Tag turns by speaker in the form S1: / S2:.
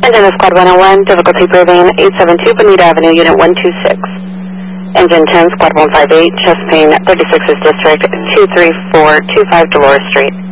S1: Engine is Squad 101, difficulty proving 872 Bonita Avenue, Unit 126. Engine 10, Squad 158, chest pain, 36th District, 23425 Dolores Street.